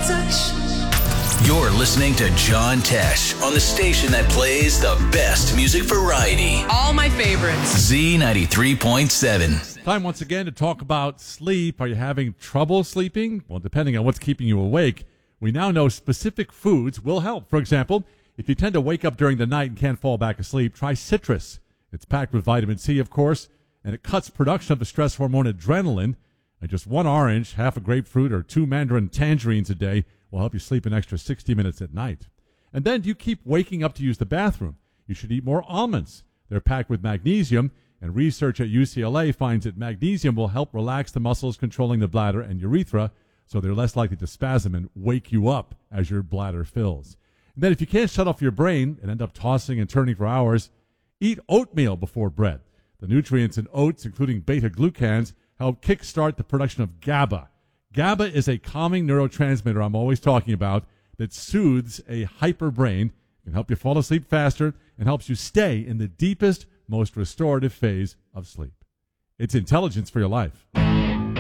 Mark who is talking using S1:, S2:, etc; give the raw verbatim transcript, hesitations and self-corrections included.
S1: touch.
S2: You're listening to John Tesh on the station that plays the best music variety.
S3: All my favorites.
S2: Z ninety-three point seven.
S4: Time once again to talk about sleep. Are you having trouble sleeping? Well, depending on what's keeping you awake, we now know specific foods will help. For example, if you tend to wake up during the night and can't fall back asleep, try citrus. It's packed with vitamin C, of course, and it cuts production of the stress hormone adrenaline. And just one orange, half a grapefruit, or two mandarin tangerines a day will help you sleep an extra sixty minutes at night. And then, do you keep waking up to use the bathroom? You should eat more almonds. They're packed with magnesium, and research at U C L A finds that magnesium will help relax the muscles controlling the bladder and urethra, so they're less likely to spasm and wake you up as your bladder fills. And then if you can't shut off your brain and end up tossing and turning for hours, eat oatmeal before bread. The nutrients in oats, including beta-glucans, help kickstart the production of GABA. GABA is a calming neurotransmitter I'm always talking about that soothes a hyper brain, can help you fall asleep faster, and helps you stay in the deepest, most restorative phase of sleep. It's intelligence for your life.